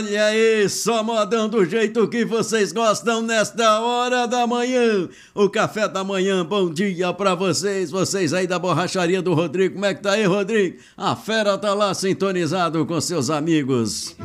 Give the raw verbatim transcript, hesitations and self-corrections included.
Olha aí, só modão do jeito que vocês gostam nesta hora da manhã. O café da manhã, bom dia pra vocês. Vocês aí da borracharia do Rodrigo. Como é que tá aí, Rodrigo? A fera tá lá sintonizado com seus amigos.